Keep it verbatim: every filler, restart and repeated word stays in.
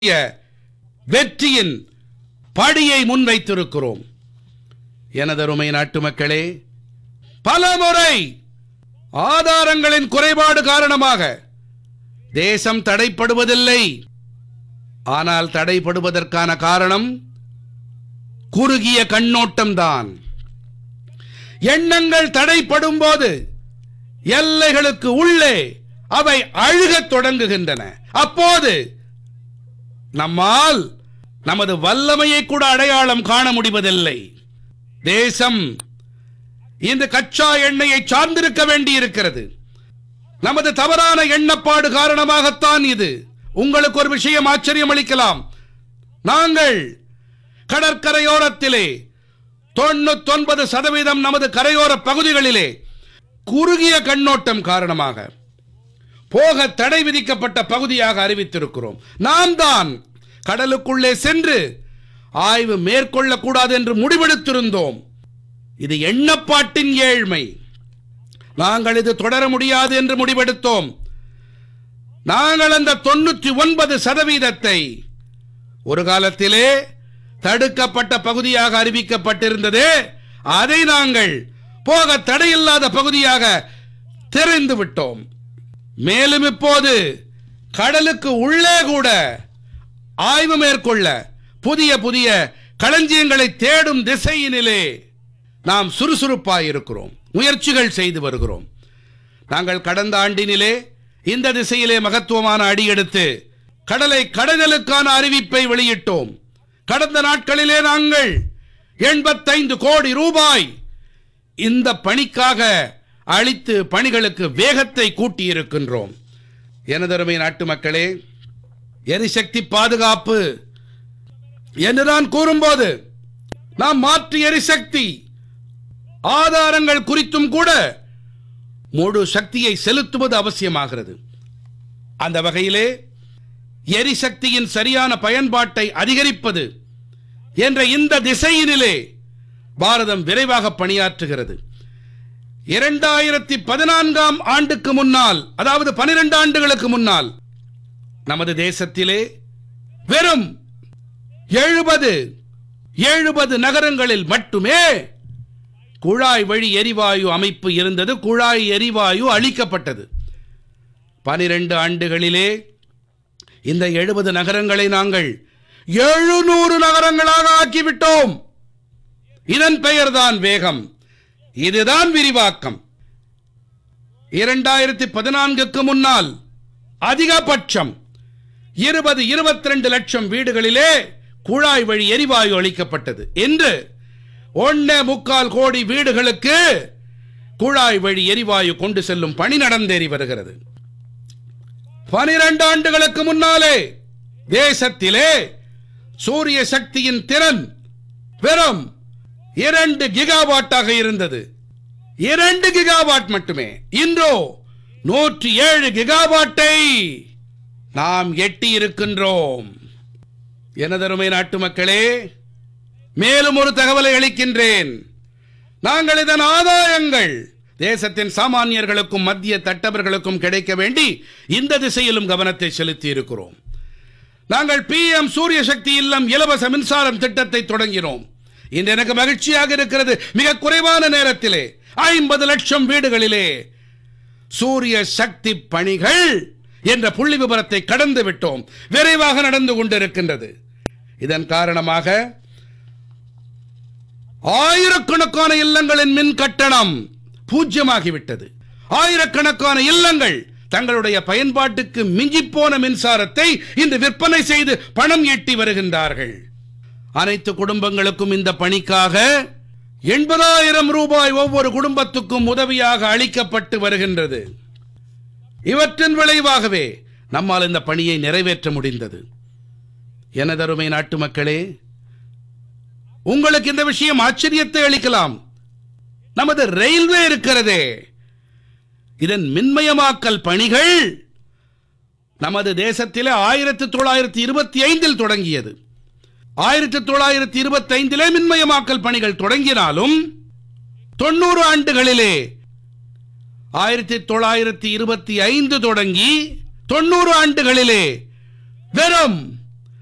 வெற்றியின் படியை முன்வைத்திருக்கிறோம். எனதருமை நாட்டு மக்களே, பலமுறை ஆதாரங்களின் குறைபாடு காரணமாக தேசம் தடைப்படுவதில்லை. ஆனால் தடைப்படுவதற்கான காரணம் குறுகிய கண்ணோட்டம்தான். எண்ணங்கள் தடைப்படும் போது எல்லைகளுக்கு உள்ளே அவை அழுகத் தொடங்குகின்றன. அப்போது நம்மால் நமது வல்லமையை கூட அடையாளம் காண முடிவதில்லை. தேசம் இந்த கச்சா எண்ணெயை சார்ந்திருக்க வேண்டியிருக்கிறது. நமது தவறான எண்ணப்பாடு காரணமாகத்தான் இது. உங்களுக்கு ஒரு விஷயம் ஆச்சரியம் அளிக்கலாம். நாங்கள் கடற்கரையோரத்திலே தொண்ணூத்தி ஒன்பது சதவீதம் நமது கரையோர பகுதிகளிலே குறுகிய கண்ணோட்டம் காரணமாக போக தடை விதிக்கப்பட்ட பகுதியாக அறிவித்திருக்கிறோம். நாம் தான் கடலுக்குள்ளே சென்று ஆய்வு மேற்கொள்ளக்கூடாது என்று முடிவெடுத்திருந்தோம். இது எண்ணப்பாட்டின் ஏழ்மை. நாங்கள் இது தொடர முடியாது என்று முடிவெடுத்தோம். நாங்கள் அந்த தொண்ணூற்றி ஒன்பது சதவீதத்தை ஒரு காலத்திலே தடுக்கப்பட்ட பகுதியாக அறிவிக்கப்பட்டிருந்தது. அதை நாங்கள் போக தடையில்லாத பகுதியாக தெரிந்து விட்டோம். மேலும் இப்போது கடலுக்கு உள்ளே கூட ஆய்வு மேற்கொள்ள புதிய புதிய களஞ்சியங்களை தேடும் திசையினிலே நாம் சுறுசுறுப்பாய் இருக்கிறோம். முயற்சிகள் செய்து வருகிறோம். நாங்கள் கடந்த ஆண்டினிலே இந்த திசையிலே மகத்துவமான அடியெடுத்து கடலை கடலுக்கான அறிவிப்பை வெளியிட்டோம். கடந்த நாட்களிலே நாங்கள் எண்பத்தைந்து கோடி ரூபாய் இந்த பணிக்காக அளித்து பணிகளுக்கு வேகத்தை கூட்டியிருக்கின்றோம். எனதருமை நாட்டு மக்களே, எரிசக்தி பாதுகாப்பு என்று நான் கூறும்போது நாம் மாற்று எரிசக்தி ஆதாரங்கள் குறித்தும் கூட முழு சக்தியை செலுத்துவது அவசியமாகிறது. அந்த வகையிலே எரிசக்தியின் சரியான பயன்பாட்டை அதிகரிப்பது என்ற இந்த திசையினிலே பாரதம் விரைவாக பணியாற்றுகிறது. இரண்டாயிரத்தி பதினான்காம் ஆண்டுக்கு முன்னால், அதாவது பனிரெண்டு ஆண்டுகளுக்கு முன்னால், நமது தேசத்திலே வெறும் எழுபது எழுபது நகரங்களில் மட்டுமே குழாய் வழி எரிவாயு அமைப்பு இருந்தது. குழாய் எரிவாயு அளிக்கப்பட்டது. பனிரெண்டு ஆண்டுகளிலே இந்த எழுபது நகரங்களை நாங்கள் எழுநூறு நகரங்களாக ஆக்கிவிட்டோம். இதன் பெயர்தான் வேகம். இதுதான் விரிவாக்கம். இரண்டாயிரத்தி பதினான்குக்கு முன்னால் அதிகபட்சம் இருபது இருபத்தி ரெண்டு லட்சம் வீடுகளிலே குழாய் வழி எரிவாயு அளிக்கப்பட்டது. இன்று ஒன்னே முக்கால் கோடி வீடுகளுக்கு குழாய் வழி எரிவாயு கொண்டு செல்லும் பணி நடந்தேறி வருகிறது. பனிரெண்டு ஆண்டுகளுக்கு முன்னாலே தேசத்திலே சூரிய சக்தியின் திறன் வெறும் இரண்டு கிகாவாட்டாக இருந்தது. இரண்டு கிகாவாட் மட்டுமே. இன்றோ நூற்றி ஏழு கிகாவாட்டை நாம் எட்டி இருக்கின்றோம். எனதருமை நாட்டு மக்களே, மேலும் ஒரு தகவலை அளிக்கின்றேன். நாங்கள் இதன் ஆதாயங்கள் தேசத்தின் சாமானியர்களுக்கும் மத்திய தட்டவர்களுக்கும் கிடைக்க வேண்டி இந்த திசையிலும் கவனத்தை செலுத்தி இருக்கிறோம். நாங்கள் பி எம் சூரிய சக்தி இல்லம் இலவச மின்சாரம் திட்டத்தை தொடங்கினோம். இன்று எனக்கு மகிழ்ச்சியாக இருக்கிறது. மிக குறைவான நேரத்திலே ஐம்பது லட்சம் வீடுகளிலே சூரிய சக்தி பணிகள் என்ற புள்ளி விபரத்தை கடந்து விட்டோம். விரைவாக நடந்து கொண்டிருக்கின்றது. இதன் காரணமாக ஆயிரக்கணக்கான இல்லங்களின் மின் கட்டணம் பூஜ்யமாகிவிட்டது. ஆயிரக்கணக்கான இல்லங்கள் தங்களுடைய பயன்பாட்டுக்கு மிஞ்சிப்போன மின்சாரத்தை இன்று விற்பனை செய்து பணம் ஈட்டி வருகின்றார்கள். அனைத்து குடும்பங்களுக்கும் இந்த பணிக்காக எண்பதாயிரம் ரூபாய் ஒவ்வொரு குடும்பத்துக்கும் உதவியாக அளிக்கப்பட்டு வருகின்றது. இவற்றின் விளைவாகவே நம்மால் இந்த பணியை நிறைவேற்ற முடிந்தது. எனதருமை நாட்டு மக்களே, உங்களுக்கு இந்த விஷயம் ஆச்சரியத்தை அளிக்கலாம். நமது ரயில்வே இருக்கிறதே, இதன் மின்மயமாக்கல் பணிகள் நமது தேசத்திலே ஆயிரத்தி தொள்ளாயிரத்தி இருபத்தி ஐந்தில் தொடங்கியது. ஆயிரத்தி தொள்ளாயிரத்தி இருபத்தி ஐந்திலே மின்மயமாக்கல் பணிகள் தொடங்கினாலும் தொண்ணூறு ஆண்டுகளிலே ஆயிரத்தி தொள்ளாயிரத்தி இருபத்தி ஐந்து தொடங்கி தொண்ணூறு ஆண்டுகளிலே வெறும்